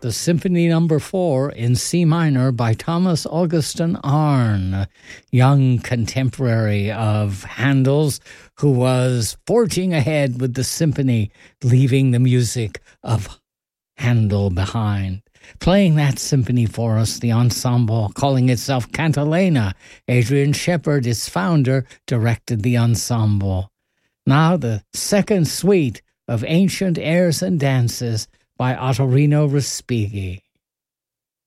the Symphony Number 4 in C minor by Thomas Augustin Arne, young contemporary of Handel's, who was forging ahead with the symphony, leaving the music of Handel behind. Playing that symphony for us, the ensemble, calling itself Cantilena. Adrian Shepard, its founder, directed the ensemble. Now the second suite of Ancient Airs and Dances by Ottorino Respighi.